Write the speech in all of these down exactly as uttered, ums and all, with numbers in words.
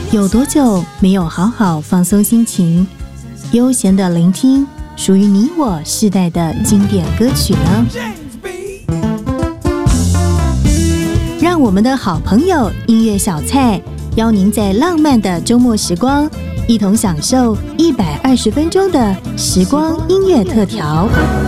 有多久没有好好放松心情，悠闲的聆听属于你我世代的经典歌曲呢？让我们的好朋友音乐小菜邀您在浪漫的周末时光，一同享受一百二十分钟的时光音乐特调。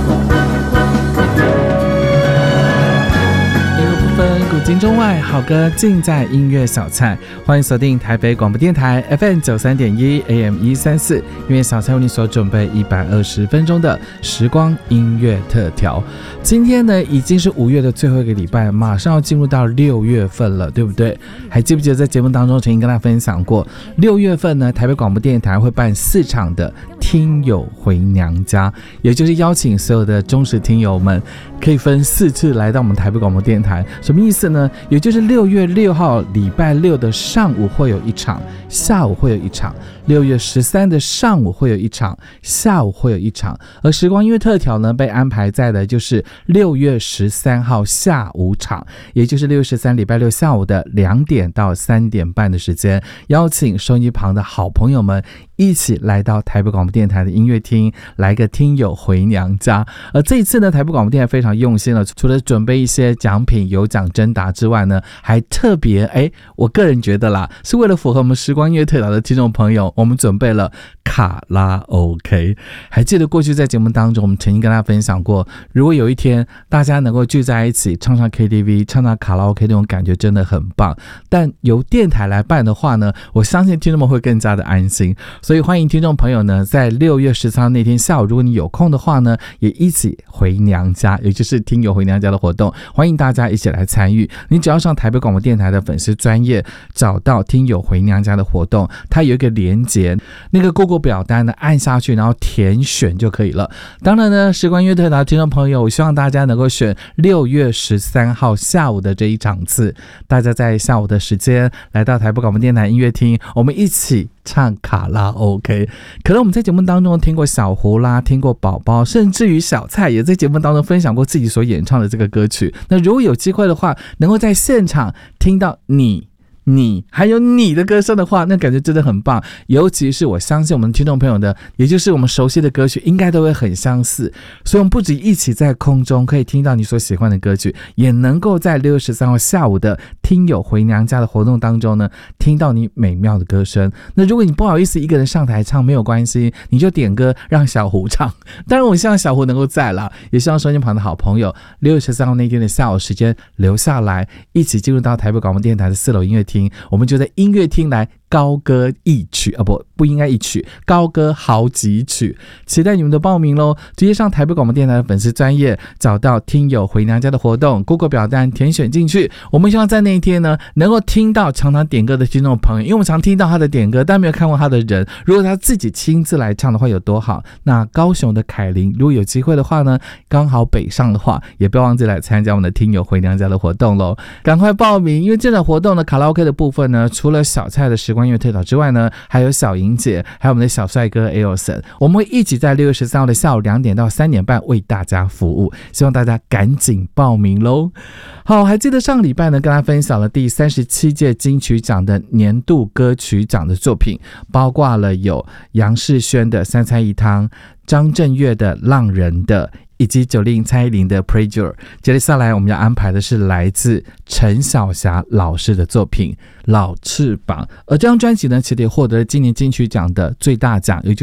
古今中外好歌尽在音乐小菜，欢迎锁定台北广播电台 F M 九三点一 A M 一三四，音乐小菜为你所准备一百二十分钟的时光音乐特调。今天呢已经是五月的最后一个礼拜，马上要进入到六月份了，对不对？还记不记得在节目当中曾经跟大家分享过，六月份呢台北广播电台会办四场的听友回娘家，也就是邀请所有的忠实听友们可以分四次来到我们台北广播电台。什么意思呢？也就是六月六号礼拜六的上午会有一场，下午会有一场；六月十三的上午会有一场，下午会有一场。而时光音乐特调呢，被安排在的就是六月十三号下午场，也就是六月十三礼拜六下午的两点到三点半的时间，邀请收音机旁的好朋友们一起来到台北广播电台的音乐厅，来个听友回娘家。而这一次呢，台北广播电台非常用心了，除了准备一些奖品有奖征答之外呢，还特别哎，我个人觉得啦，是为了符合我们时光音乐特调的听众朋友，我们准备了卡拉 OK。 还记得过去在节目当中我们曾经跟大家分享过，如果有一天大家能够聚在一起唱唱 K T V 唱唱卡拉 OK， 那种感觉真的很棒。但由电台来办的话呢，我相信听众们会更加的安心。所以欢迎听众朋友呢，在六月十三号那天下午，如果你有空的话呢，也一起回娘家，也就是听友回娘家的活动，欢迎大家一起来参与。你只要上台北广播电台的粉丝专页，找到听友回娘家的活动，它有一个连结，那个 Google 表单呢按下去，然后填选就可以了。当然呢，时光音乐特调的听众朋友，我希望大家能够选六月十三号下午的这一场次，大家在下午的时间来到台北广播电台音乐厅，我们一起唱卡拉 OK。 可能我们在节目当中听过小胡啦，听过宝宝，甚至于小蔡也在节目当中分享过自己所演唱的这个歌曲。那如果有机会的话，能够在现场听到你你还有你的歌声的话，那感觉真的很棒。尤其是我相信我们听众朋友的，也就是我们熟悉的歌曲应该都会很相似，所以我们不止一起在空中可以听到你所喜欢的歌曲，也能够在六月十三号下午的听友回娘家的活动当中呢，听到你美妙的歌声。那如果你不好意思一个人上台唱，没有关系，你就点歌让小胡唱。当然我希望小胡能够在啦，也希望收音旁的好朋友六月十三号那天的下午时间留下来，一起进入到台北广播电台的四楼音乐厅，我们就在音乐厅来高歌一曲啊，不不应该一曲，高歌好几曲。期待你们的报名咯，直接上台北广播电台的粉丝专页，找到听友回娘家的活动 Google 表单填选进去。我们希望在那一天呢，能够听到常常点歌的听众朋友，因为我们常听到他的点歌，但没有看过他的人，如果他自己亲自来唱的话有多好。那高雄的凯琳如果有机会的话呢，刚好北上的话，也不要忘记来参加我们的听友回娘家的活动咯，赶快报名。因为这场活动的卡拉 OK 的部分呢，除了小蔡的时光音乐特调之外呢，还有小莹姐，还有我们的小帅哥 Elson， 我们会一起在六月十三号的下午两点到三点半为大家服务，希望大家赶紧报名咯。好，还记得上个礼拜呢，跟大家分享了第三十七届金曲奖的年度歌曲奖的作品，包括了有杨世轩的三菜一汤，张震岳的浪人的，以及九零蔡依林的 Pressure。 接下来我们要安排的是来自陈小霞老师的作品老翅膀。而这张专辑呢，其实也获得了今年金曲奖的最大奖，也就是